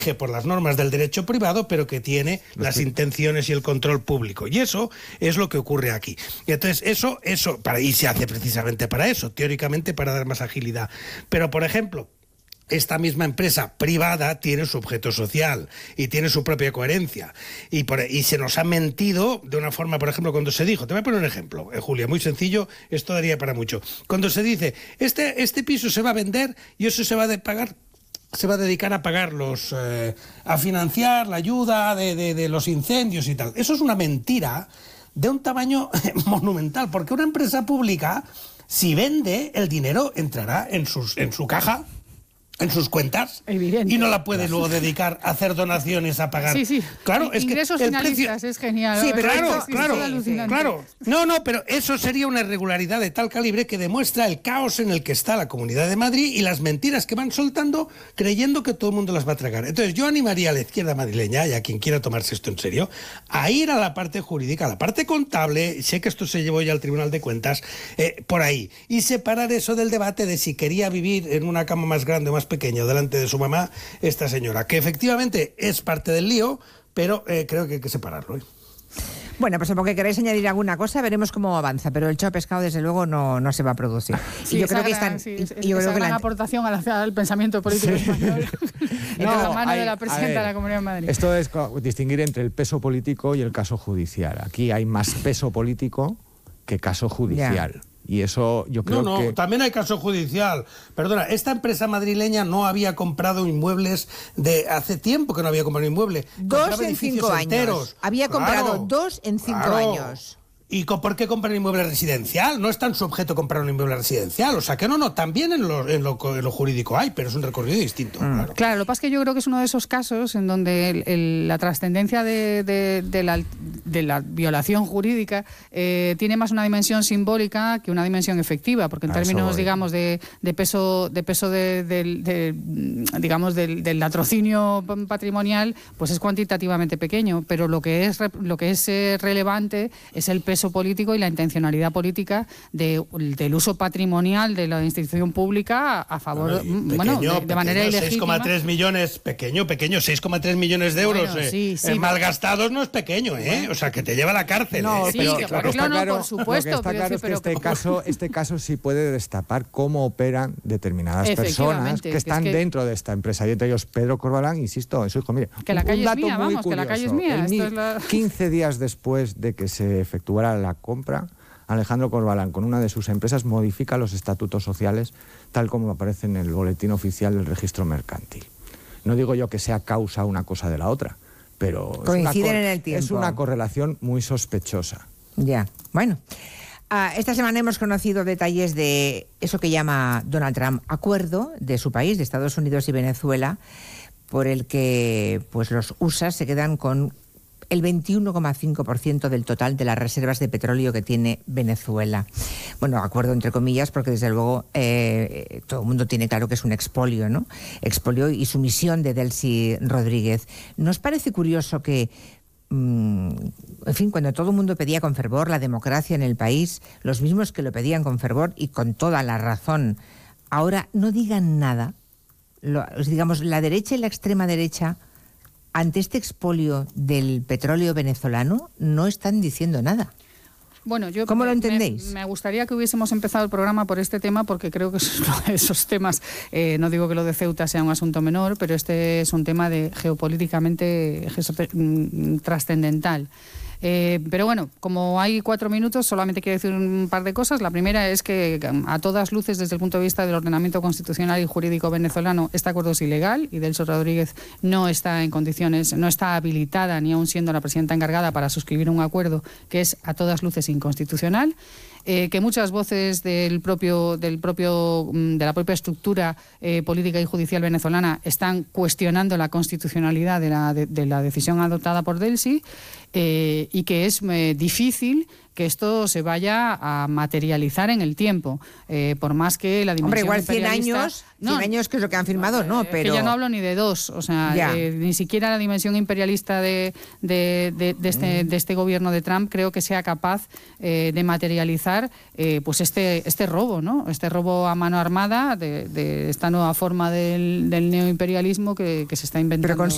por las normas del derecho privado, pero que tiene las intenciones y el control público. Y eso es lo que ocurre aquí. Y entonces y se hace precisamente para eso, teóricamente para dar más agilidad. Pero, por ejemplo, esta misma empresa privada tiene su objeto social y tiene su propia coherencia. Y se nos ha mentido de una forma, por ejemplo, cuando se dijo, te voy a poner un ejemplo, Julia, muy sencillo, esto daría para mucho. Cuando se dice, este piso se va a vender y eso se va a dedicar a pagar a financiar la ayuda de los incendios y tal. Eso es una mentira de un tamaño monumental, porque una empresa pública, si vende, el dinero entrará en su caja, en sus cuentas. Evidente. Y no la puede luego dedicar a hacer donaciones, a pagar. Sí. Claro, es ingresos que finalistas, es genial. Sí, pero claro. No, pero eso sería una irregularidad de tal calibre que demuestra el caos en el que está la Comunidad de Madrid y las mentiras que van soltando creyendo que todo el mundo las va a tragar. Entonces yo animaría a la izquierda madrileña y a quien quiera tomarse esto en serio a ir a la parte jurídica, a la parte contable, sé que esto se llevó ya al Tribunal de Cuentas, por ahí, y separar eso del debate de si quería vivir en una cama más grande o más pequeño delante de su mamá esta señora, que efectivamente es parte del lío, pero creo que hay que separarlo. Bueno, pues porque queréis añadir alguna cosa, veremos cómo avanza, pero el chop pescado desde luego no se va a producir. Sí, y yo creo que esa gran aportación al pensamiento político español de la mano de la presidenta de la Comunidad de Madrid. Esto es distinguir entre el peso político y el caso judicial. Aquí hay más peso político que caso judicial. Yeah. Y eso yo creo que... también hay caso judicial. Perdona, esta empresa madrileña no había comprado inmuebles hace tiempo que no había comprado inmueble. 2 en 5 años. Enteros. Había comprado 2 en 5 años. ¿Y por qué comprar un inmueble residencial? No está en su objeto comprar un inmueble residencial. O sea que también en lo jurídico hay, pero es un recorrido distinto. Claro, lo que pasa es que yo creo que es uno de esos casos en donde la trascendencia de la violación jurídica tiene más una dimensión simbólica que una dimensión efectiva, porque en términos, digamos, de peso del latrocinio patrimonial, pues es cuantitativamente pequeño, pero lo que es relevante es el peso político y la intencionalidad política del uso patrimonial de la institución pública a favor, de manera ilegítima. 6,3 millones, pequeño, 6,3 millones de euros malgastados no es pequeño, O sea, que te lleva a la cárcel. No, pero por supuesto. Lo que está claro es que este caso sí puede destapar cómo operan determinadas personas que están dentro de esta empresa. Y entre ellos Pedro Corbalán, insisto, su hijo, mire, que la calle es mía, vamos, que la calle es mía. 15 días después de que se efectuara la compra, Alejandro Corbalán, con una de sus empresas, modifica los estatutos sociales tal como aparece en el boletín oficial del registro mercantil. No digo yo que sea causa una cosa de la otra, pero coinciden en el tiempo. Es una correlación muy sospechosa. Ya, bueno. Esta semana hemos conocido detalles de eso que llama Donald Trump acuerdo de su país, de Estados Unidos y Venezuela, por el que pues los USA se quedan con el 21,5% del total de las reservas de petróleo que tiene Venezuela. Bueno, acuerdo entre comillas, porque desde luego todo el mundo tiene claro que es un expolio, ¿no? Expolio y sumisión de Delcy Rodríguez. ¿Nos parece curioso que, en fin, cuando todo el mundo pedía con fervor la democracia en el país, los mismos que lo pedían con fervor y con toda la razón, ahora no digan nada? Digamos, la derecha y la extrema derecha, ante este expolio del petróleo venezolano, no están diciendo nada. Bueno, ¿Cómo lo entendéis? Me gustaría que hubiésemos empezado el programa por este tema, porque creo que es uno de esos temas, no digo que lo de Ceuta sea un asunto menor, pero este es un tema geopolíticamente trascendental. Pero bueno, como hay 4 minutos, solamente quiero decir un par de cosas. La primera es que, a todas luces, desde el punto de vista del ordenamiento constitucional y jurídico venezolano, este acuerdo es ilegal y Delcy Rodríguez no está en condiciones, no está habilitada, ni aun siendo la presidenta encargada, para suscribir un acuerdo que es a todas luces inconstitucional. Que muchas voces de la propia estructura política y judicial venezolana están cuestionando la constitucionalidad de la decisión adoptada por Delcy, y que es difícil que esto se vaya a materializar en el tiempo, por más que la dimensión igual 100 años, 100 años que es lo que han firmado, no, pero... Que ya no hablo ni de 2, o sea, ni siquiera la dimensión imperialista de este gobierno de Trump creo que sea capaz de materializar pues este robo, ¿no? Este robo a mano armada de esta nueva forma del neoimperialismo que se está inventando. Pero